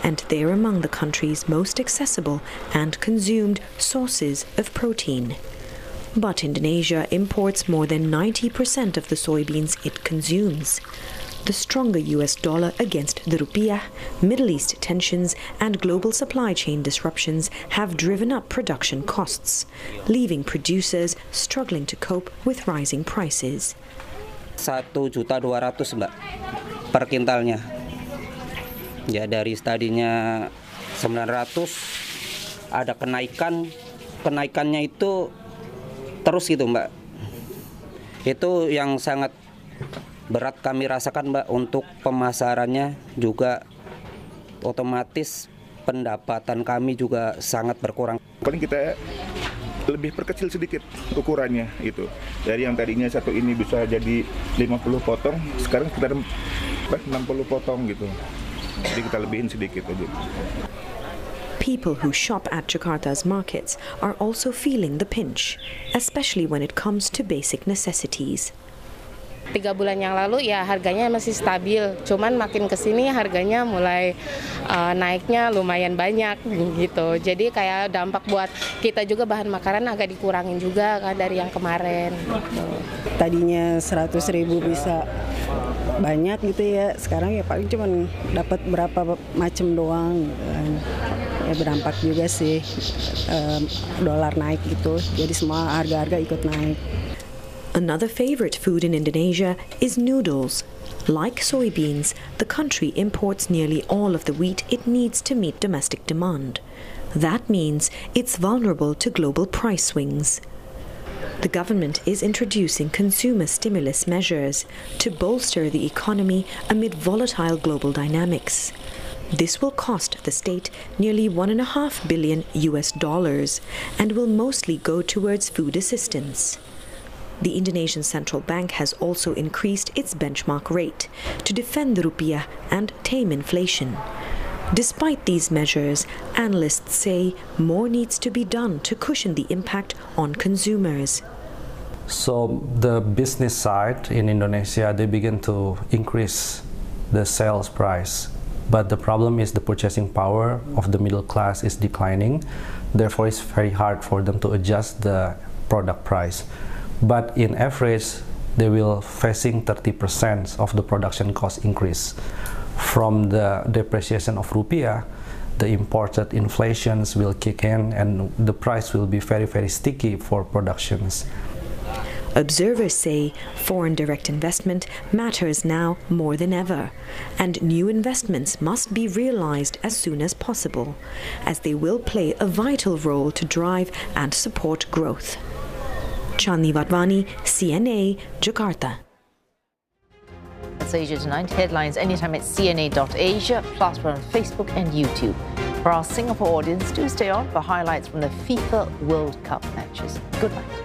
and they're among the country's most accessible and consumed sources of protein. But Indonesia imports more than 90% of the soybeans it consumes. The stronger US dollar against the rupiah, Middle East tensions, and global supply chain disruptions have driven up production costs, leaving producers struggling to cope with rising prices. 1.200.000 Mbak per kintalnya. Ya dari tadinya 900 ada kenaikannya itu terus gitu Mbak. Itu yang sangat berat kami rasakan Mbak, untuk pemasarannya juga otomatis pendapatan kami juga sangat berkurang. Paling kita lebih perkecil sedikit ukurannya itu. Dari yang tadinya satu ini bisa jadi 50 potong, sekarang sekitar 60 potong gitu. Jadi kita lebihin sedikit aja. People who shop at Jakarta's markets are also feeling the pinch, especially when it comes to basic necessities. 3 bulan yang lalu ya harganya masih stabil, cuman makin kesini harganya mulai naiknya lumayan banyak gitu. Jadi kayak dampak buat kita juga bahan makanan agak dikurangin juga kan dari yang kemarin. Gitu. Tadinya 100.000 bisa banyak gitu ya, sekarang ya paling cuman dapat berapa macam doang. Ya berdampak juga sih, dolar naik gitu, jadi semua harga-harga ikut naik. Another favorite food in Indonesia is noodles. Like soybeans, the country imports nearly all of the wheat it needs to meet domestic demand. That means it's vulnerable to global price swings. The government is introducing consumer stimulus measures to bolster the economy amid volatile global dynamics. This will cost the state nearly $1.5 billion and will mostly go towards food assistance. The Indonesian Central Bank has also increased its benchmark rate to defend the rupiah and tame inflation. Despite these measures, analysts say more needs to be done to cushion the impact on consumers. So the business side in Indonesia, they begin to increase the sales price. But the problem is the purchasing power of the middle class is declining. Therefore, it's very hard for them to adjust the product price. But in average, they will facing 30% of the production cost increase. From the depreciation of rupiah, the imported inflations will kick in and the price will be very, very sticky for productions. Observers say foreign direct investment matters now more than ever, and new investments must be realized as soon as possible, as they will play a vital role to drive and support growth. Chandni Wadhwani, CNA, Jakarta. That's Asia Tonight. Headlines anytime at cna.asia, plus we're on Facebook and YouTube. For our Singapore audience, do stay on for highlights from the FIFA World Cup matches. Good night.